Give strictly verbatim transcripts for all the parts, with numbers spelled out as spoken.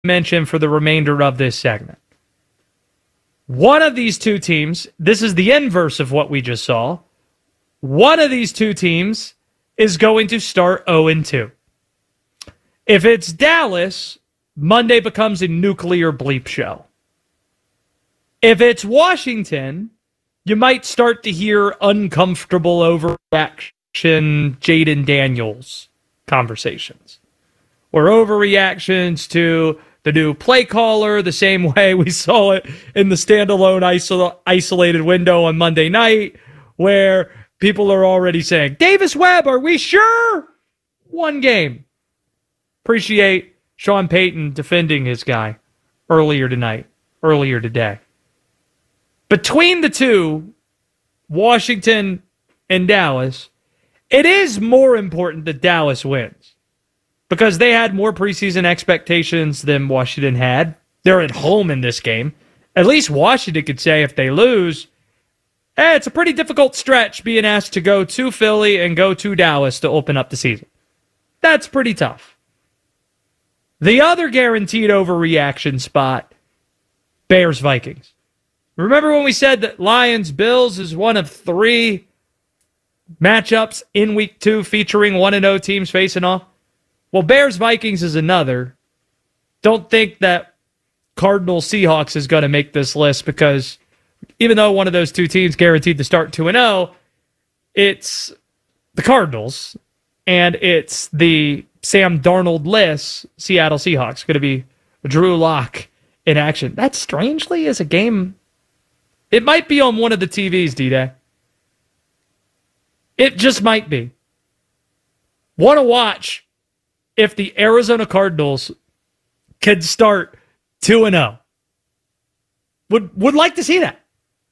mention for the remainder of this segment. One of these two teams, this is the inverse of what we just saw. One of these two teams is going to start oh and two. If it's Dallas, Monday becomes a nuclear bleep show. If it's Washington, you might start to hear uncomfortable overreaction Jaden Daniels conversations. Or overreactions to the new play caller, the same way we saw it in the standalone isol- isolated window on Monday night, where people are already saying, Davis Webb, are we sure? One game. Appreciate Sean Payton defending his guy earlier tonight, earlier today. Between the two, Washington and Dallas, it is more important that Dallas wins because they had more preseason expectations than Washington had. They're at home in this game. At least Washington could say if they lose, eh, it's a pretty difficult stretch being asked to go to Philly and go to Dallas to open up the season. That's pretty tough. The other guaranteed overreaction spot, Bears-Vikings. Remember when we said that Lions-Bills is one of three matchups in week two featuring one and oh teams facing off? Well, Bears-Vikings is another. Don't think that Cardinals-Seahawks is going to make this list because even though one of those two teams guaranteed to start two and oh, it's the Cardinals and it's the Sam Darnold-less Seattle Seahawks. Going to be Drew Lock in action. That strangely is a game. It might be on one of the T Vs, D-Day. It just might be. Want to watch if the Arizona Cardinals can start two and oh. Would would like to see that.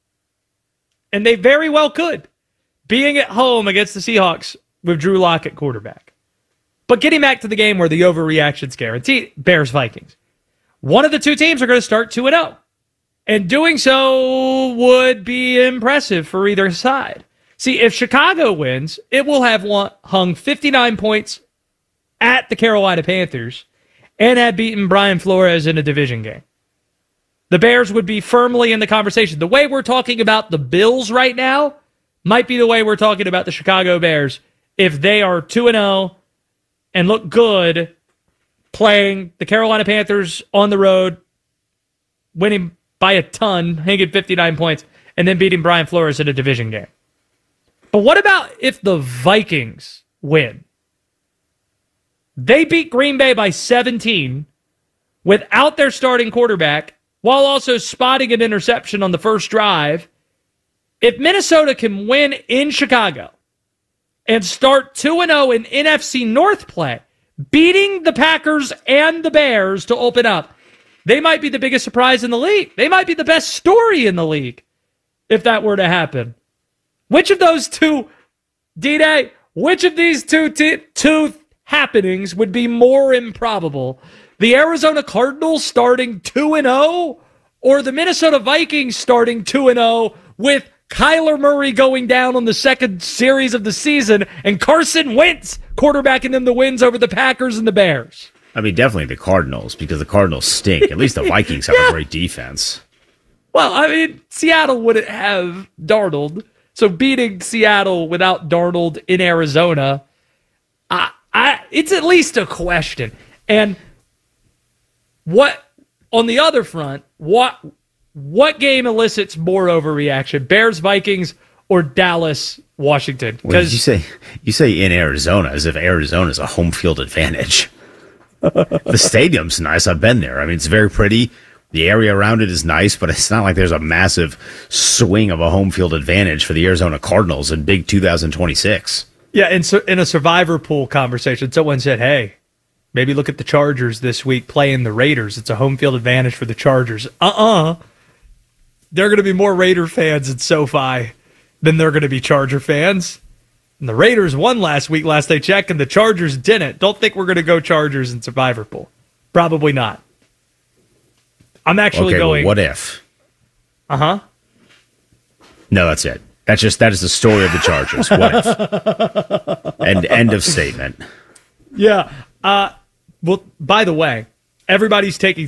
And they very well could. Being at home against the Seahawks with Drew Lock at quarterback. But getting back to the game where the overreaction's guaranteed, Bears-Vikings. One of the two teams are going to start two and oh. And doing so would be impressive for either side. See, if Chicago wins, it will have hung fifty-nine points at the Carolina Panthers and have beaten Brian Flores in a division game. The Bears would be firmly in the conversation. The way we're talking about the Bills right now might be the way we're talking about the Chicago Bears if they are two and oh and look good playing the Carolina Panthers on the road, winning by a ton, hanging fifty-nine points, and then beating Brian Flores in a division game. But what about if the Vikings win? They beat Green Bay by seventeen without their starting quarterback while also spotting an interception on the first drive. If Minnesota can win in Chicago and start two and oh in N F C North play, beating the Packers and the Bears to open up, they might be the biggest surprise in the league. They might be the best story in the league if that were to happen. Which of those two, D-Day, which of these two t- two happenings would be more improbable? The Arizona Cardinals starting two and oh or the Minnesota Vikings starting two and oh with Kyler Murray going down on the second series of the season and Carson Wentz quarterbacking them the wins over the Packers and the Bears? I mean, definitely the Cardinals, because the Cardinals stink. At least the Vikings have yeah. a great defense. Well, I mean, Seattle wouldn't have Darnold, so beating Seattle without Darnold in Arizona, I, I, it's at least a question. And what on the other front, what what game elicits more overreaction? Bears, Vikings, or Dallas, Washington? Because you say you say in Arizona as if Arizona is a home field advantage. The stadium's nice. I've been there. I mean, it's very pretty. The area around it is nice, but it's not like there's a massive swing of a home field advantage for the Arizona Cardinals in big two thousand twenty-six. Yeah, and so in a survivor pool conversation, someone said, hey, maybe look at the Chargers this week playing the Raiders. It's a home field advantage for the Chargers. Uh-uh. There are going to be more Raider fans at SoFi than there are going to be Charger fans. And the Raiders won last week, last I checked, and the Chargers didn't. Don't think we're going to go Chargers in survivor pool. Probably not. I'm actually okay, going. Well, what if? Uh huh. No, that's it. That's just that is the story of the Chargers. What if? End end of statement. Yeah. Uh. Well, by the way, everybody's taking